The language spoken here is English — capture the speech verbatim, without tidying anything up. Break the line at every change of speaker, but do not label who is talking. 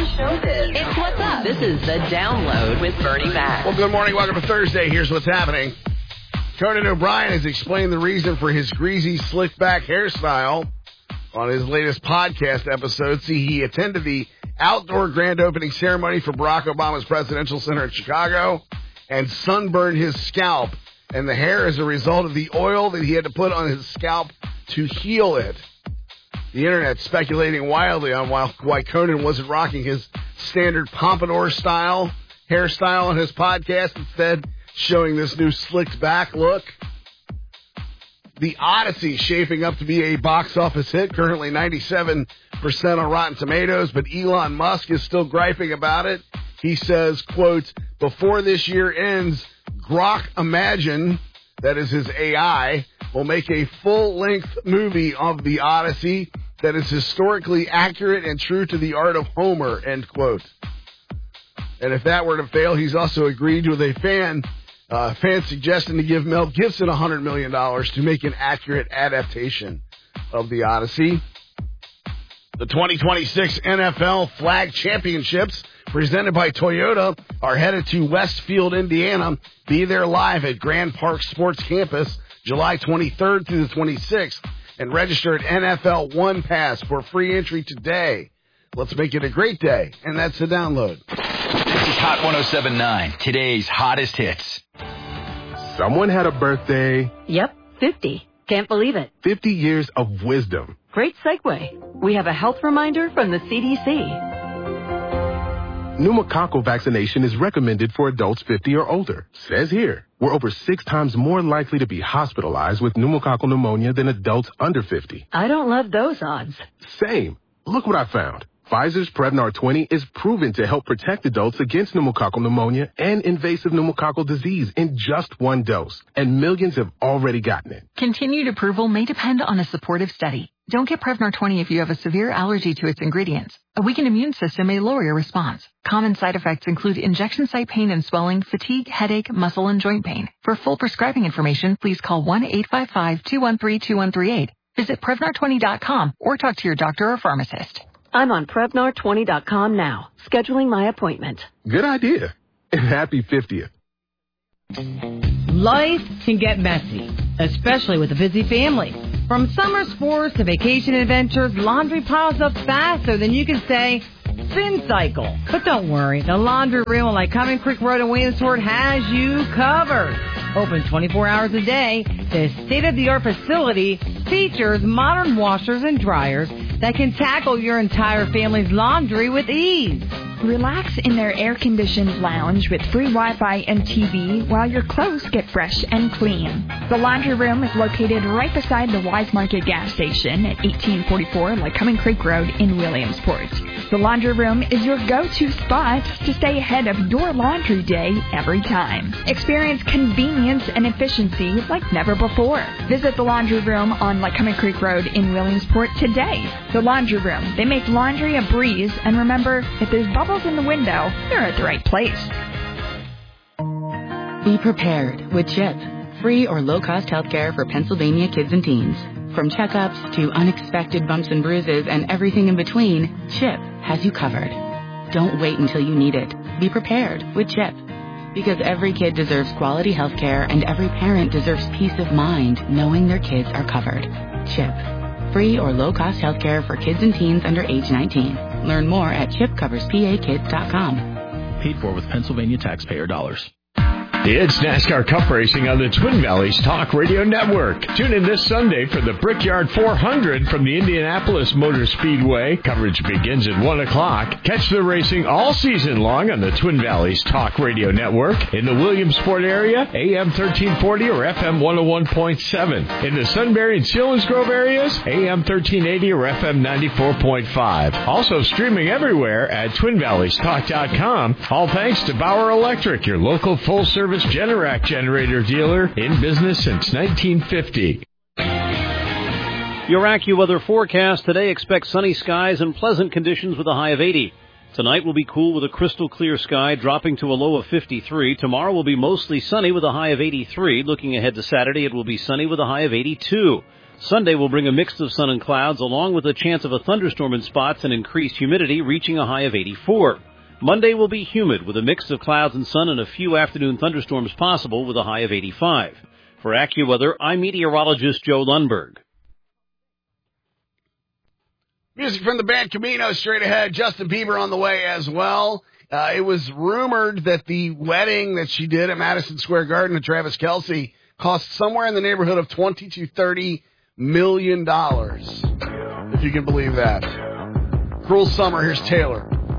showbiz.
It's What's Up. This is The Download with Bernie Mac.
Well, good morning. Welcome to Thursday. Here's what's happening. Conan O'Brien has explained the reason for his greasy, slick-back hairstyle on his latest podcast episode. See, he attended the outdoor grand opening ceremony for Barack Obama's Presidential Center in Chicago and sunburned his scalp. And the hair is a result of the oil that he had to put on his scalp to heal it. The internet speculating wildly on why, why Conan wasn't rocking his standard pompadour-style hairstyle on his podcast, instead showing this new slicked back look. The Odyssey shaping up to be a box office hit, currently ninety-seven percent on Rotten Tomatoes, but Elon Musk is still griping about it. He says, quote, before this year ends, Grok Imagine, that is his A I, will make a full-length movie of the Odyssey that is historically accurate and true to the art of Homer, end quote. And if that were to fail, he's also agreed with a fan, uh, fan suggesting to give Mel Gibson one hundred million dollars to make an accurate adaptation of the Odyssey. The twenty twenty-six N F L Flag Championships, presented by Toyota, are headed to Westfield, Indiana. Be there live at Grand Park Sports Campus, July twenty-third through the twenty-sixth, and register at N F L One Pass for free entry today. Let's make it a great day, and that's the download.
This is Hot one oh seven point nine, today's hottest hits.
Someone had a birthday.
Yep, fifty. Can't believe it.
fifty years of wisdom.
Great segue. We have a health reminder from the C D C.
Pneumococcal vaccination is recommended for adults fifty or older. Says here, we're over six times more likely to be hospitalized with pneumococcal pneumonia than adults under fifty.
I don't love those odds.
Same. Look what I found. Pfizer's Prevnar twenty is proven to help protect adults against pneumococcal pneumonia and invasive pneumococcal disease in just one dose. And millions have already gotten it.
Continued approval may depend on a supportive study. Don't get Prevnar twenty if you have a severe allergy to its ingredients. A weakened immune system may lower your response. Common side effects include injection site pain and swelling, fatigue, headache, muscle, and joint pain. For full prescribing information, please call one eight five five, two one three, two one three eight. Visit Prevnar twenty dot com or talk to your doctor or pharmacist.
I'm on Prevnar twenty dot com now, scheduling my appointment.
Good idea. And happy fiftieth.
Life can get messy, especially with a busy family. From summer sports to vacation adventures, laundry piles up faster than you can say, spin cycle. But don't worry, the laundry room on Lycoming Creek Road in Williamsport has you covered. Open twenty-four hours a day, this state-of-the-art facility features modern washers and dryers that can tackle your entire family's laundry with ease.
Relax in their air-conditioned lounge with free Wi-Fi and T V while your clothes get fresh and clean. The laundry room is located right beside the Wise Market gas station at eighteen forty-four Lycoming Creek Road in Williamsport. The laundry room is your go-to spot to stay ahead of your laundry day every time. Experience convenience and efficiency like never before. Visit the laundry room on Lycoming Creek Road in Williamsport today. The laundry room. They make laundry a breeze, and remember, if there's bubbles in the window, you're at the right place.
Be prepared with CHIP, free or low-cost healthcare for Pennsylvania kids and teens. From checkups to unexpected bumps and bruises and everything in between, CHIP has you covered. Don't wait until you need it. Be prepared with CHIP. Because every kid deserves quality healthcare and every parent deserves peace of mind knowing their kids are covered. CHIP. Free or low-cost healthcare for kids and teens under age nineteen. Learn more at chip covers p a kids dot com.
Paid for with Pennsylvania taxpayer dollars.
It's NASCAR Cup Racing on the Twin Valleys Talk Radio Network. Tune in this Sunday for the Brickyard four hundred from the Indianapolis Motor Speedway. Coverage begins at one o'clock. Catch the racing all season long on the Twin Valleys Talk Radio Network. In the Williamsport area, A M thirteen forty or F M one oh one point seven. In the Sunbury and Selinsgrove areas, A M thirteen eighty or F M ninety-four point five. Also streaming everywhere at twin valleys talk dot com. All thanks to Bauer Electric, your local full-service Generac generator dealer in business since nineteen fifty.
Your AccuWeather forecast today, expect sunny skies and pleasant conditions with a high of eighty. Tonight will be cool with a crystal clear sky dropping to a low of fifty-three. Tomorrow will be mostly sunny with a high of eighty-three. Looking ahead to Saturday, it will be sunny with a high of eighty-two. Sunday will bring a mix of sun and clouds, along with a chance of a thunderstorm in spots and increased humidity, reaching a high of eighty-four. Monday will be humid with a mix of clouds and sun and a few afternoon thunderstorms possible with a high of eighty-five. For AccuWeather, I'm meteorologist Joe Lundberg.
Music from the band Camino straight ahead. Justin Bieber on the way as well. Uh, it was rumored that the wedding that she did at Madison Square Garden to Travis Kelce cost somewhere in the neighborhood of twenty to thirty million dollars. If you can believe that. Cruel Summer. Here's Taylor.